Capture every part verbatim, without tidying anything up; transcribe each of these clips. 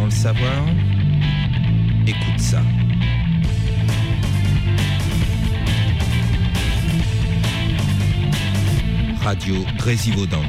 vraiment le savoir? Écoute ça. Radio Grésivaudan.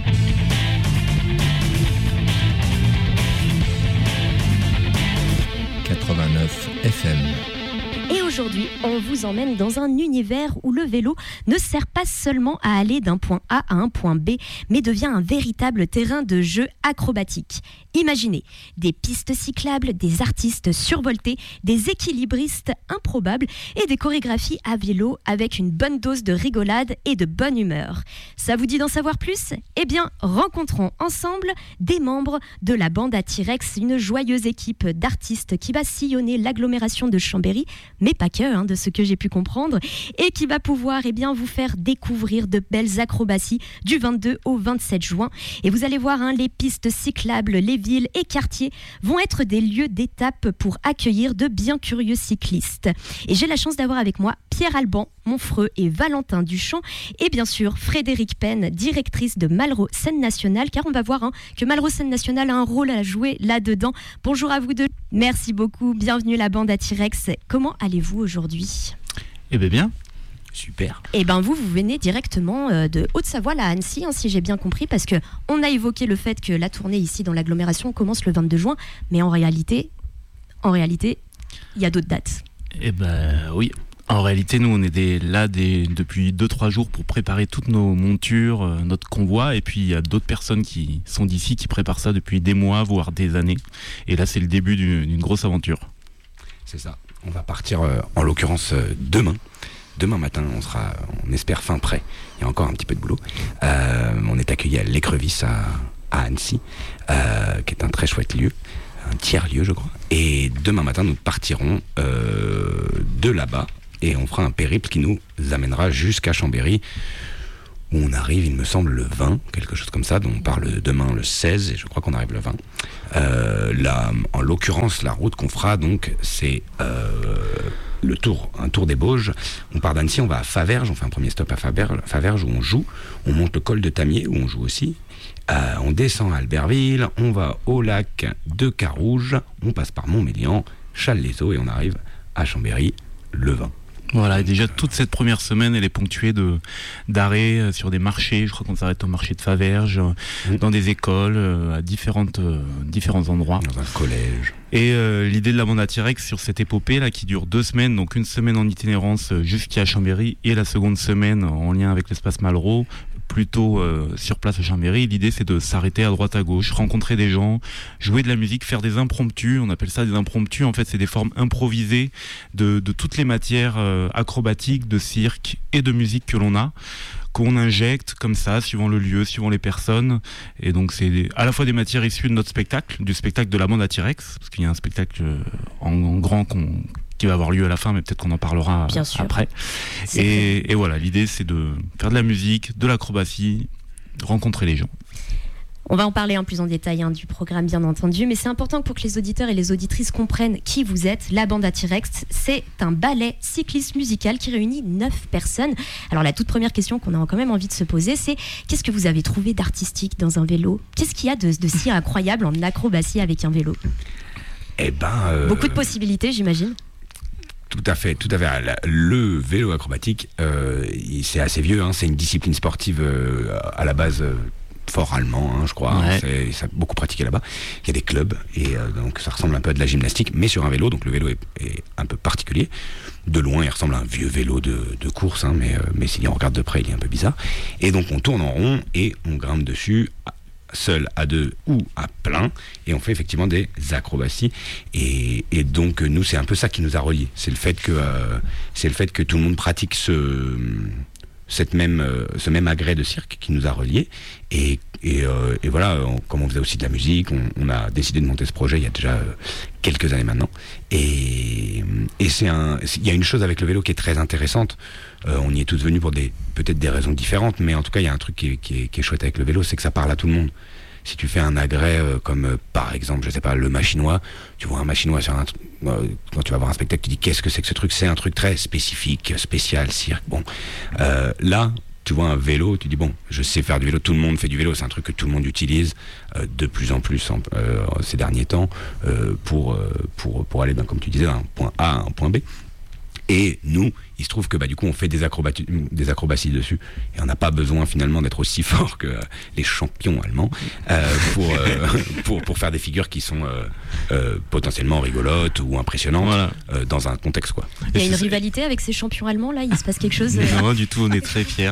quatre-vingt-neuf F M. Et aujourd'hui, on vous emmène dans un univers où le vélo ne sert pas seulement à aller d'un point A à un point B, mais devient un véritable terrain de jeu acrobatique. Imaginez des pistes cyclables, des artistes survoltés, des équilibristes improbables et des chorégraphies à vélo avec une bonne dose de rigolade et de bonne humeur. Ça vous dit d'en savoir plus ? Eh bien, rencontrons ensemble des membres de la bande à T-Rex, une joyeuse équipe d'artistes qui va sillonner l'agglomération de Chambéry, mais pas que, hein, de ce que j'ai pu comprendre, et qui va pouvoir eh bien, vous faire découvrir de belles acrobaties du vingt-deux au vingt-sept juin. Et vous allez voir, hein, les pistes cyclables, les villes et quartiers vont être des lieux d'étape pour accueillir de bien curieux cyclistes. Et j'ai la chance d'avoir avec moi Pierre Alban, Monfreux et Valentin Duchamp, et bien sûr Frédéric Penn, directrice de Malraux Scène Nationale, car on va voir hein, que Malraux Scène Nationale a un rôle à jouer là-dedans. Bonjour à vous deux. Merci beaucoup. Bienvenue la bande à T-Rex. Comment allez-vous aujourd'hui ? Eh bien bien. Super. Eh ben vous, vous venez directement euh, de Haute-Savoie à Annecy, hein, si j'ai bien compris, parce que on a évoqué le fait que la tournée ici dans l'agglomération commence le vingt-deux juin, mais en réalité, en réalité, il y a d'autres dates. Eh ben oui. En réalité, nous, on est des, là des, depuis deux trois jours pour préparer toutes nos montures, euh, notre convoi, et puis il y a d'autres personnes qui sont d'ici qui préparent ça depuis des mois, voire des années. Et là, c'est le début d'une, d'une grosse aventure. C'est ça. On va partir, euh, en l'occurrence, euh, demain. Demain matin, on sera, on espère, fin prêt. Il y a encore un petit peu de boulot. Euh, on est accueilli à l'Écrevisse à, à Annecy, euh, qui est un très chouette lieu, un tiers-lieu, je crois. Et demain matin, nous partirons euh, de là-bas et on fera un périple qui nous amènera jusqu'à Chambéry, où on arrive, il me semble, le vingt, quelque chose comme ça. Donc on part le, demain le seize et je crois qu'on arrive le vingt. Euh, là, en l'occurrence, la route qu'on fera, donc, c'est... Euh, le tour, un tour des Bauges. On part d'Annecy, on va à Faverges, on fait un premier stop à Faverges, Faverges où on joue, on monte le col de Tamier où on joue aussi, euh, on descend à Albertville, on va au lac de Carouge, on passe par Montmélian, Challes-les-Eaux et on arrive à Chambéry le vingt. Voilà, et déjà toute cette première semaine, elle est ponctuée de, d'arrêts sur des marchés. Je crois qu'on s'arrête au marché de Faverges, mmh. dans des écoles, à différentes, euh, différents endroits. Dans un collège. Et euh, l'idée de la bande à T-Rex sur cette épopée là qui dure deux semaines, donc une semaine en itinérance jusqu'à Chambéry et la seconde semaine en lien avec l'espace Malraux, plutôt euh, sur place à Chambéry. L'idée c'est de s'arrêter à droite à gauche, rencontrer des gens, jouer de la musique, faire des impromptus. On appelle ça des impromptus. En fait, c'est des formes improvisées de, de toutes les matières euh, acrobatiques, de cirque et de musique que l'on a, qu'on injecte comme ça, suivant le lieu, suivant les personnes. Et donc c'est des, à la fois des matières issues de notre spectacle, du spectacle de la bande à T-Rex, parce qu'il y a un spectacle en, en grand qu'on, qui va avoir lieu à la fin, mais peut-être qu'on en parlera Bien sûr. après. Et, et voilà, l'idée c'est de faire de la musique, de l'acrobatie, rencontrer les gens. On va en parler en plus en détail hein, du programme bien entendu, mais c'est important pour que les auditeurs et les auditrices comprennent qui vous êtes. La bande à T-Rex, c'est un ballet cycliste musical qui réunit neuf personnes. Alors la toute première question qu'on a quand même envie de se poser, c'est qu'est-ce que vous avez trouvé d'artistique dans un vélo ? Qu'est-ce qu'il y a de, de si incroyable en acrobatie avec un vélo ? Eh ben... Euh... Beaucoup de possibilités, j'imagine. Tout à fait, tout à fait. Le vélo acrobatique, euh, c'est assez vieux, hein, c'est une discipline sportive euh, à la base... Euh, fort allemand, hein, je crois, ouais. c'est, ça a beaucoup pratiqué là-bas. Il y a des clubs et euh, donc ça ressemble un peu à de la gymnastique, mais sur un vélo. Donc le vélo est, est un peu particulier. De loin, il ressemble à un vieux vélo de, de course, hein, mais, euh, mais si on regarde de près, il est un peu bizarre. Et donc on tourne en rond et on grimpe dessus, seul, à deux ou à plein, et on fait effectivement des acrobaties. Et, et donc nous, c'est un peu ça qui nous a reliés. C'est le fait que euh, c'est le fait que tout le monde pratique ce cette même, euh, ce même agrès de cirque qui nous a reliés. Et, et, euh, et voilà, on, comme on faisait aussi de la musique, on, on a décidé de monter ce projet il y a déjà euh, quelques années maintenant. Et, et c'est un, il y a une chose avec le vélo qui est très intéressante. Euh, on y est tous venus pour des, peut-être des raisons différentes, mais en tout cas, il y a un truc qui est, qui est, qui est chouette avec le vélo, c'est que ça parle à tout le monde. Si tu fais un agrès euh, comme euh, par exemple, je sais pas, le machinois, tu vois un machinois sur un, euh, quand tu vas voir un spectacle, tu dis qu'est-ce que c'est que ce truc ? C'est un truc très spécifique, spécial, cirque. Bon, euh, là, tu vois un vélo, tu dis bon, je sais faire du vélo, tout le monde fait du vélo, c'est un truc que tout le monde utilise euh, de plus en plus en, euh, ces derniers temps euh, pour, euh, pour, pour aller, ben, comme tu disais, d'un point A à un point B. Et nous, il se trouve que bah, du coup, on fait des acrobaties, des acrobaties dessus. Et on n'a pas besoin finalement d'être aussi fort que euh, les champions allemands euh, pour, euh, pour, pour faire des figures qui sont euh, euh, potentiellement rigolotes ou impressionnantes voilà. euh, dans un contexte. Quoi. Il y a une rivalité avec ces champions allemands, là, il se passe quelque chose euh... Non, du tout, on est très fiers.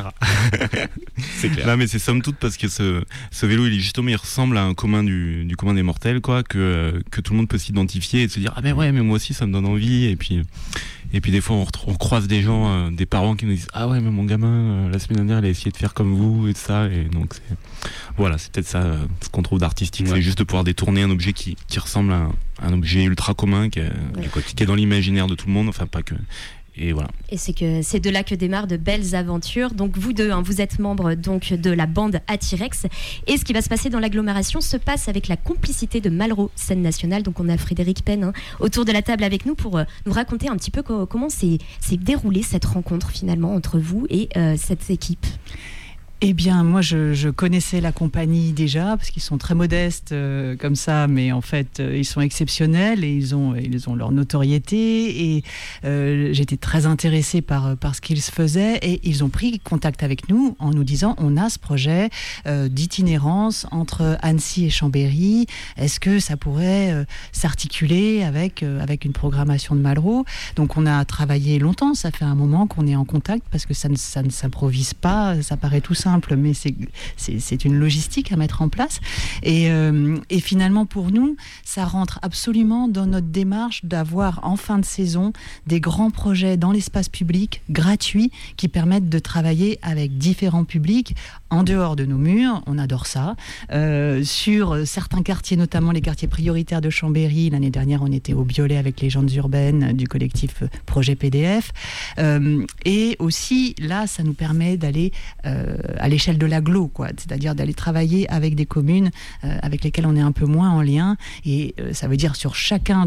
C'est clair. Non, mais c'est somme toute parce que ce, ce vélo, il est justement, il ressemble à un commun du, du commun des mortels, quoi, que, que tout le monde peut s'identifier et se dire, ah ben ouais, mais moi aussi, ça me donne envie. Et puis, et puis des fois, on, on croise des gens, euh, des parents qui nous disent, ah ouais, mais mon gamin, euh, la semaine dernière, il a essayé de faire comme vous et tout ça. Et donc, c'est, voilà, c'est peut-être ça, euh, ce qu'on trouve d'artistique, ouais. C'est juste de pouvoir détourner un objet qui, qui ressemble à un, un objet ultra commun, qui est, ouais. qui est dans l'imaginaire de tout le monde, enfin pas que. Et voilà. Et c'est que c'est de là que démarrent de belles aventures. Donc vous deux, hein, vous êtes membres donc de la bande Atirex. Et ce qui va se passer dans l'agglomération se passe avec la complicité de Malraux Scène Nationale. Donc on a Frédéric Penn hein, autour de la table avec nous pour euh, nous raconter un petit peu co- comment s'est, s'est déroulée cette rencontre finalement entre vous et euh, cette équipe. Eh bien, moi, je, je connaissais la compagnie déjà, parce qu'ils sont très modestes euh, comme ça, mais en fait, euh, ils sont exceptionnels et ils ont, ils ont leur notoriété. Et euh, j'étais très intéressée par, par ce qu'ils faisaient. Et ils ont pris contact avec nous en nous disant, on a ce projet euh, d'itinérance entre Annecy et Chambéry. Est-ce que ça pourrait euh, s'articuler avec, euh, avec une programmation de Malraux ? Donc, on a travaillé longtemps. Ça fait un moment qu'on est en contact, parce que ça ne, ça ne s'improvise pas. Ça paraît tout simple. Mais c'est, c'est, c'est une logistique à mettre en place. Et, euh, et finalement, pour nous, ça rentre absolument dans notre démarche d'avoir en fin de saison des grands projets dans l'espace public, gratuits, qui permettent de travailler avec différents publics en dehors de nos murs. On adore ça. Euh, sur certains quartiers, notamment les quartiers prioritaires de Chambéry, l'année dernière, on était au Biolay avec Légendes urbaines du collectif Projet P D F. Euh, et aussi, là, ça nous permet d'aller euh, à l'échelle de l'agglo, quoi, c'est-à-dire d'aller travailler avec des communes euh, avec lesquelles on est un peu moins en lien, et euh, ça veut dire sur chacun